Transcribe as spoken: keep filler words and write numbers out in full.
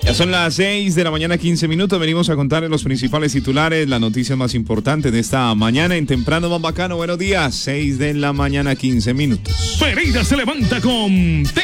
Ya son las seis de la mañana, quince minutos. Venimos a contarles los principales titulares, la noticia más importante de esta mañana en Temprano Más Bacano. Buenos días, seis de la mañana, quince minutos. Pereira se levanta con